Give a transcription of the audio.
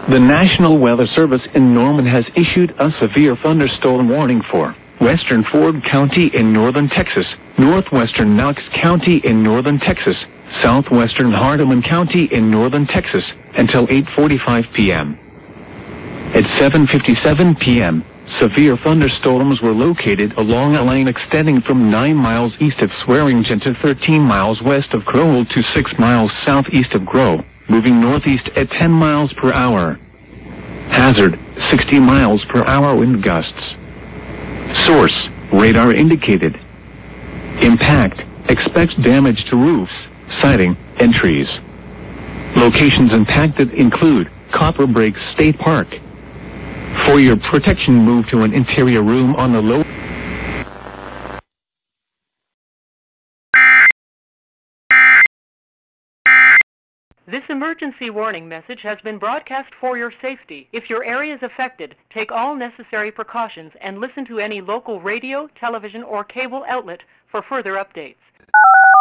The National Weather Service in Norman has issued a severe thunderstorm warning for western Ford County in northern Texas, northwestern Knox County in northern Texas, southwestern Hardeman County in northern Texas, until 8:45 p.m. At 7:57 p.m., severe thunderstorms were located along a line extending from 9 miles east of Swearingen to 13 miles west of Crowell to 6 miles southeast of Grow, moving northeast at 10 miles per hour. Hazard, 60 miles per hour wind gusts. Source, radar indicated. Impact, expects damage to roofs, siding, and trees. Locations impacted include Copper Breaks State Park. For your protection, move to an interior room on the low. This emergency warning message has been broadcast for your safety. If your area is affected, take all necessary precautions and listen to any local radio, television, or cable outlet for further updates.